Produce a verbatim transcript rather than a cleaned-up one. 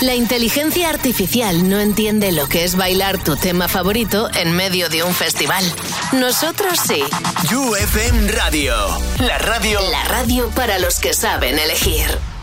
La inteligencia artificial no entiende lo que es bailar tu tema favorito en medio de un festival. Nosotros sí. U F M Radio. La radio. La radio para los que saben elegir.